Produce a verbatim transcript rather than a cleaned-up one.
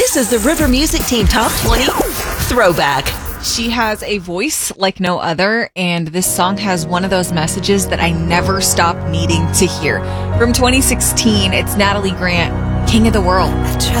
This is the River Music Team Top twenty Throwback. She has a voice like no other, and this song has one of those messages that I never stop needing to hear. From twenty sixteen, it's Natalie Grant, King of the World.